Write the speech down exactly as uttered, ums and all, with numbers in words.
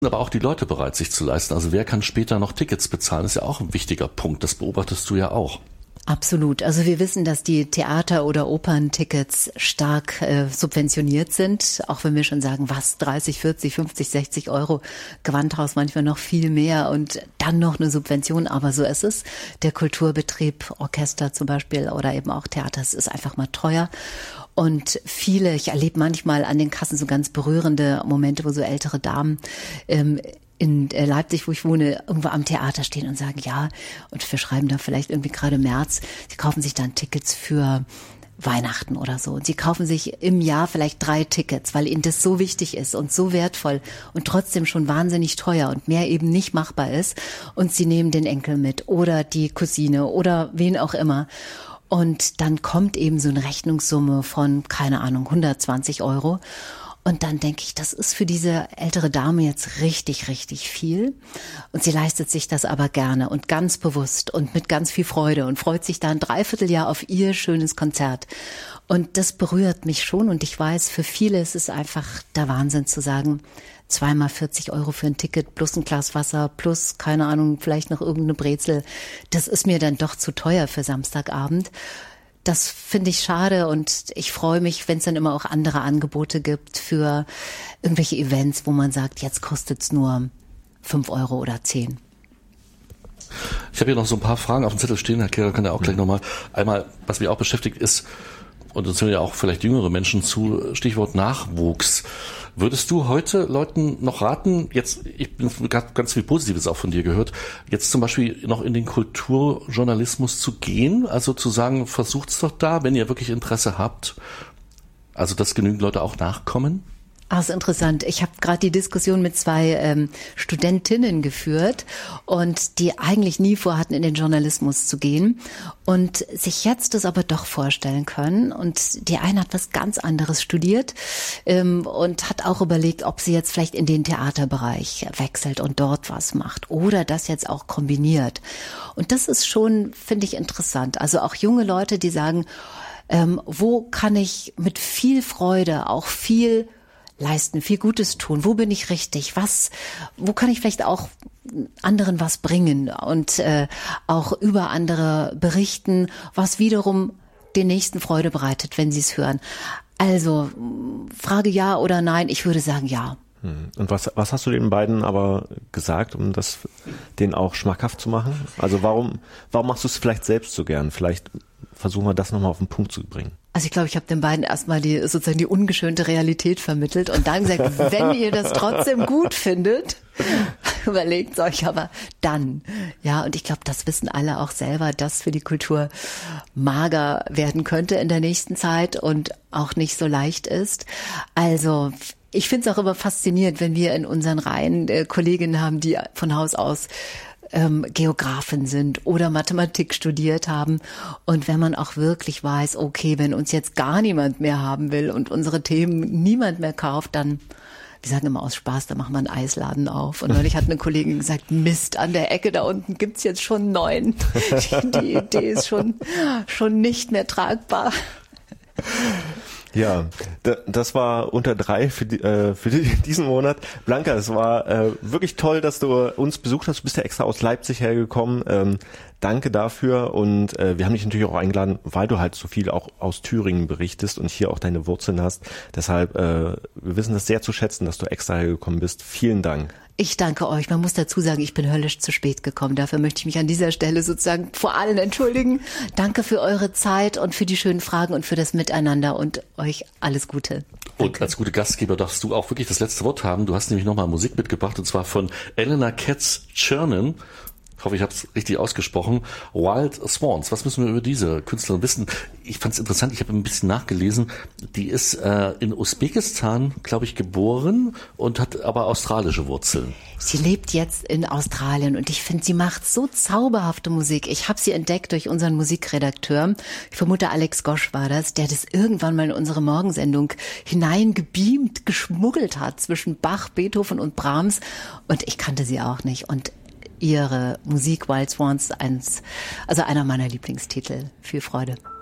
aber auch die Leute bereit, sich zu leisten? Also wer kann später noch Tickets bezahlen? Das ist ja auch ein wichtiger Punkt. Das beobachtest du ja auch. Absolut. Also wir wissen, dass die Theater- oder Operntickets stark äh, subventioniert sind. Auch wenn wir schon sagen, was, dreißig, vierzig, fünfzig, sechzig Euro, Gewandhaus manchmal noch viel mehr und dann noch eine Subvention. Aber so ist es. Der Kulturbetrieb, Orchester zum Beispiel oder eben auch Theater, es ist einfach mal teuer. Und viele, ich erlebe manchmal an den Kassen so ganz berührende Momente, wo so ältere Damen ähm, in Leipzig, wo ich wohne, irgendwo am Theater stehen und sagen, ja, und wir schreiben da vielleicht irgendwie gerade März, sie kaufen sich dann Tickets für Weihnachten oder so. Und sie kaufen sich im Jahr vielleicht drei Tickets, weil ihnen das so wichtig ist und so wertvoll und trotzdem schon wahnsinnig teuer und mehr eben nicht machbar ist. Und sie nehmen den Enkel mit oder die Cousine oder wen auch immer. Und dann kommt eben so eine Rechnungssumme von, keine Ahnung, hundertzwanzig Euro. Und dann denke ich, das ist für diese ältere Dame jetzt richtig, richtig viel. Und sie leistet sich das aber gerne und ganz bewusst und mit ganz viel Freude und freut sich da ein Dreivierteljahr auf ihr schönes Konzert. Und das berührt mich schon. Und ich weiß, für viele ist es einfach der Wahnsinn zu sagen, zweimal vierzig Euro für ein Ticket plus ein Glas Wasser plus, keine Ahnung, vielleicht noch irgendeine Brezel. Das ist mir dann doch zu teuer für Samstagabend. Das finde ich schade und ich freue mich, wenn es dann immer auch andere Angebote gibt für irgendwelche Events, wo man sagt, jetzt kostet es nur fünf Euro oder zehn. Ich habe hier noch so ein paar Fragen auf dem Zettel stehen, Herr Kehrer kann ja auch gleich nochmal. Einmal, was mich auch beschäftigt ist, und uns hören ja auch vielleicht jüngere Menschen zu, Stichwort Nachwuchs. Würdest du heute Leuten noch raten, jetzt, ich bin ganz viel Positives auch von dir gehört, jetzt zum Beispiel noch in den Kulturjournalismus zu gehen, also zu sagen, versucht's doch da, wenn ihr wirklich Interesse habt, also dass genügend Leute auch nachkommen? Ah, ist interessant. Ich habe gerade die Diskussion mit zwei ähm, Studentinnen geführt und die eigentlich nie vorhatten, in den Journalismus zu gehen und sich jetzt das aber doch vorstellen können. Und die eine hat was ganz anderes studiert ähm, und hat auch überlegt, ob sie jetzt vielleicht in den Theaterbereich wechselt und dort was macht oder das jetzt auch kombiniert. Und das ist schon, finde ich, interessant. Also auch junge Leute, die sagen, ähm, wo kann ich mit viel Freude auch viel leisten, viel Gutes tun. Wo bin ich richtig? Was, wo kann ich vielleicht auch anderen was bringen und äh, auch über andere berichten, was wiederum den Nächsten Freude bereitet, wenn sie es hören. Also Frage ja oder nein, ich würde sagen ja. Und was, was hast du den beiden aber gesagt, um das denen auch schmackhaft zu machen? Also warum, warum machst du es vielleicht selbst so gern? Vielleicht versuchen wir das nochmal auf den Punkt zu bringen. Also ich glaube, ich habe den beiden erstmal die sozusagen die ungeschönte Realität vermittelt und dann gesagt, wenn ihr das trotzdem gut findet, überlegt euch aber dann. Ja, und ich glaube, das wissen alle auch selber, dass für die Kultur mager werden könnte in der nächsten Zeit und auch nicht so leicht ist. Also ich finde es auch immer faszinierend, wenn wir in unseren Reihen äh, Kolleginnen haben, die von Haus aus ähm, Geografen sind oder Mathematik studiert haben. Und wenn man auch wirklich weiß, okay, wenn uns jetzt gar niemand mehr haben will und unsere Themen niemand mehr kauft, dann, wir sagen immer aus Spaß, da machen wir einen Eisladen auf. Und neulich hat eine Kollegin gesagt, Mist, an der Ecke da unten gibt's jetzt schon einen neuen. Die, die Idee ist schon, schon nicht mehr tragbar. Ja, das war unter drei für, die, äh, für die, diesen Monat. Blanka, es war äh, wirklich toll, dass du uns besucht hast. Du bist ja extra aus Leipzig hergekommen. Ähm, danke dafür. Und äh, wir haben dich natürlich auch eingeladen, weil du halt so viel auch aus Thüringen berichtest und hier auch deine Wurzeln hast. Deshalb, äh, wir wissen das sehr zu schätzen, dass du extra hergekommen bist. Vielen Dank. Ich danke euch. Man muss dazu sagen, ich bin höllisch zu spät gekommen. Dafür möchte ich mich an dieser Stelle sozusagen vor allen entschuldigen. Danke für eure Zeit und für die schönen Fragen und für das Miteinander und euch alles Gute. Danke. Und als gute Gastgeber darfst du auch wirklich das letzte Wort haben. Du hast nämlich nochmal Musik mitgebracht und zwar von Eleanor Katz-Chernin. Ich hoffe, ich habe es richtig ausgesprochen. Wild Swans. Was müssen wir über diese Künstlerin wissen? Ich fand es interessant, ich habe ein bisschen nachgelesen. Die ist äh, in Usbekistan, glaube ich, geboren und hat aber australische Wurzeln. Sie lebt jetzt in Australien und ich finde, sie macht so zauberhafte Musik. Ich habe sie entdeckt durch unseren Musikredakteur. Ich vermute, Alex Gosch war das, der das irgendwann mal in unsere Morgensendung hineingebeamt, geschmuggelt hat zwischen Bach, Beethoven und Brahms. Und ich kannte sie auch nicht. Und ihre Musik Wild Swans, eins, also einer meiner Lieblingstitel. Viel Freude.